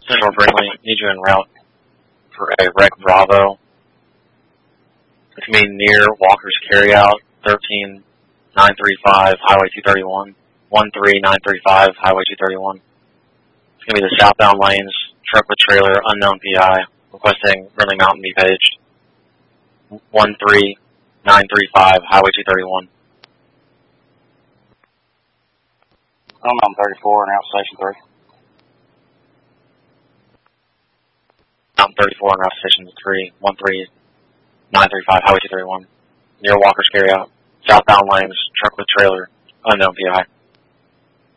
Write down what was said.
Central Brinkley, need you en route for a Rec Bravo. It's going to be near Walker's Carryout, 13935 Highway 231. 13935 Highway 231. It's going to be the southbound lanes, truck with trailer, unknown PI, requesting Brindley Mountain be paged. 13935 Highway 231. I'm on 34 and out Station 3. Mountain 34 and route Station 3, 13935 Highway 231. Near Walker's Carryout. Southbound lanes, truck with trailer, unknown PI.